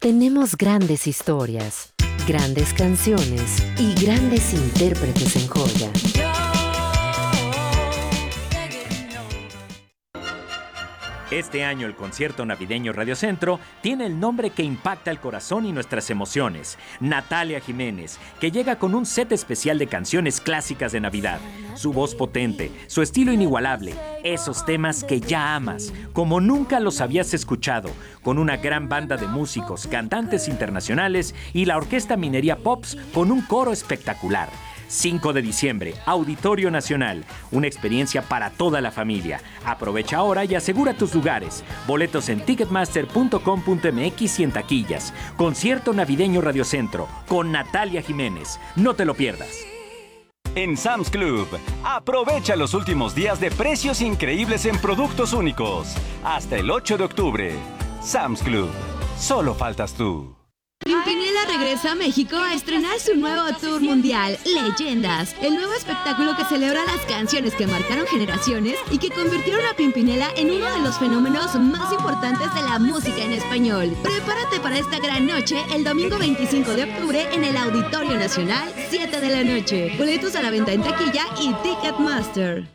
Tenemos grandes historias, grandes canciones y grandes intérpretes en joya. Este año el concierto navideño Radio Centro tiene el nombre que impacta el corazón y nuestras emociones. Natalia Jiménez, que llega con un set especial de canciones clásicas de Navidad. Su voz potente, su estilo inigualable, esos temas que ya amas, como nunca los habías escuchado, con una gran banda de músicos, cantantes internacionales y la Orquesta Minería Pops con un coro espectacular. 5 de diciembre, Auditorio Nacional. Una experiencia para toda la familia. Aprovecha ahora y asegura tus lugares. Boletos en ticketmaster.com.mx y en taquillas. Concierto navideño Radio Centro con Natalia Jiménez. No te lo pierdas. En Sam's Club, aprovecha los últimos días de precios increíbles en productos únicos. Hasta el 8 de octubre. Sam's Club. Solo faltas tú. Pimpinela regresa a México a estrenar su nuevo tour mundial, Leyendas, el nuevo espectáculo que celebra las canciones que marcaron generaciones y que convirtieron a Pimpinela en uno de los fenómenos más importantes de la música en español. Prepárate para esta gran noche el domingo 25 de octubre en el Auditorio Nacional, 7 de la noche. Boletos a la venta en taquilla y Ticketmaster.